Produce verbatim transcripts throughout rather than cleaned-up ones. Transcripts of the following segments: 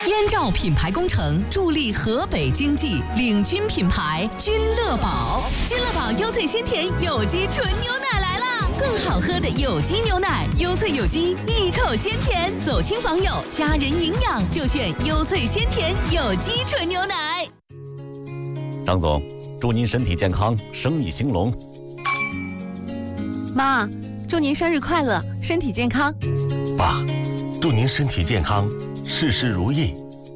燕赵品牌工程助力河北经济，领军品牌君乐宝。君乐宝优萃鲜甜有机纯牛奶来啦！更好喝的有机牛奶，优萃有机，一口鲜甜，走亲访友，家人营养就选优萃鲜甜有机纯牛奶。 张总，祝您身体健康，生意兴隆。 妈，祝您生日快乐，身体健康。 爸，祝您身体健康，事事如意。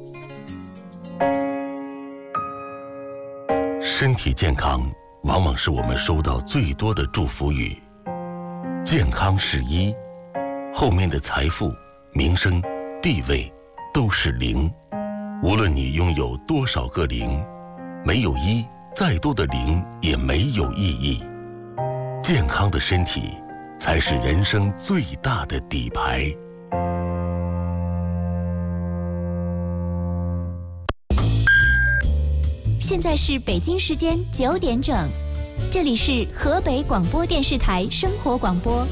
身体健康往往是我们收到最多的祝福语。健康是一，后面的财富、名声、地位都是零。无论你拥有多少个零，没有一，再多的零也没有意义。健康的身体才是人生最大的底牌。 现在是北京时间九点整，这里是河北广播电视台生活广播。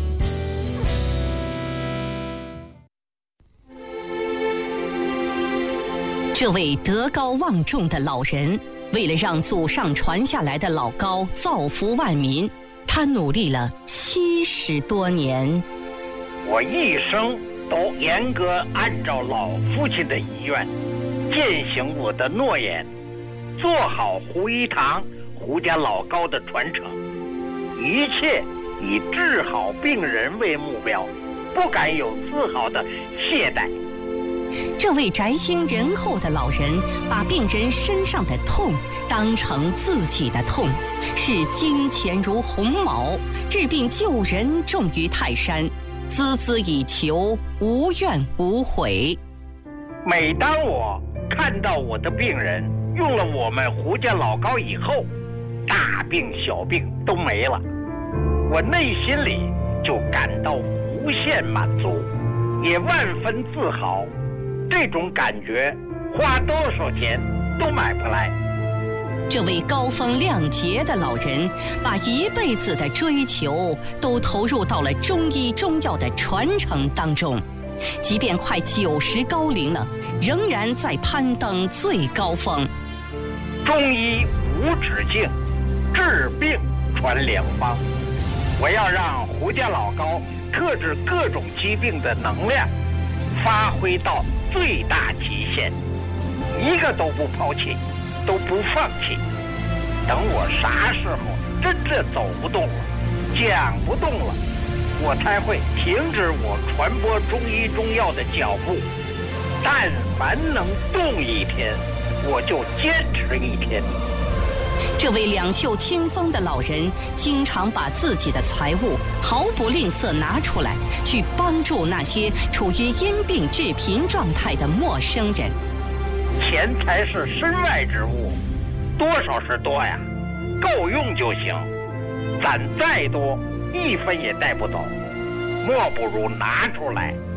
这位德高望重的老人，为了让祖上传下来的老高造福万民，他努力了七十多年。 我一生都严格按照老父亲的遗愿，践行我的诺言，做好胡一堂、胡家老高的传承，一切以治好病人为目标，不敢有丝毫的懈怠。 这位宅心仁厚的老人，把病人身上的痛当成自己的痛，视金钱如鸿毛，治病救人重于泰山，孜孜以求，无怨无悔。 每当我看到我的病人用了我们胡家老高以后，大病小病都没了，我内心里就感到无限满足，也万分自豪。这种感觉花多少钱都买不来。 这位高风亮节的老人，把一辈子的追求都投入到了中医中药的传承当中，即便快九十高龄了，仍然在攀登最高峰。 中医无止境，治病传良方。我要让胡家老高克制各种疾病的能量发挥到最大极限，一个都不抛弃，都不放弃。等我啥时候真正走不动了，讲不动了，我才会停止我传播中医中药的脚步。但凡能动一天，我就坚持一天。 这位两袖清风的老人，经常把自己的财物毫不吝啬拿出来，去帮助那些处于因病致贫状态的陌生人。 钱财是身外之物，多少是多呀，够用就行。攒再多，一分也带不走，莫不如拿出来